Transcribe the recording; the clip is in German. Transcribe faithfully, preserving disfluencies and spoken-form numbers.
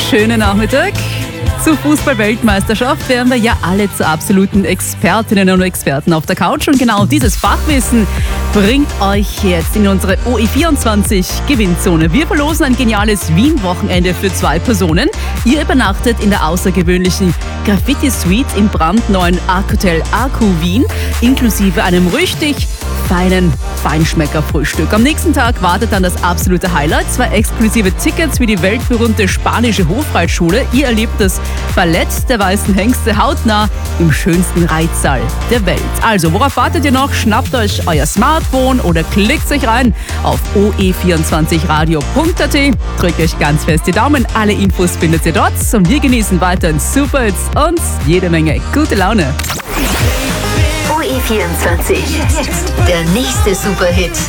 schönen Nachmittag. Zur Fußball-Weltmeisterschaft werden wir ja alle zu absoluten Expertinnen und Experten auf der Couch. Und genau dieses Fachwissen bringt euch jetzt in unsere O E vierundzwanzig Gewinnzone. Wir verlosen ein geniales Wien-Wochenende für zwei Personen. Ihr übernachtet in der außergewöhnlichen Graffiti Suite im brandneuen Arc-Hotel Arcu Wien, inklusive einem richtig feinen Feinschmecker-Frühstück. Am nächsten Tag wartet dann das absolute Highlight. Zwei exklusive Tickets für die weltberühmte spanische Hofreitschule. Ihr erlebt das Ballett der weißen Hengste hautnah im schönsten Reitsaal der Welt. Also, worauf wartet ihr noch? Schnappt euch euer Smartphone oder klickt euch rein auf o e vierundzwanzig radio punkt a t. Drückt euch ganz fest die Daumen. Alle Infos findet ihr dort. Und wir genießen weiterhin Superhits und jede Menge gute Laune. O E vierundzwanzig. Jetzt der nächste Superhit.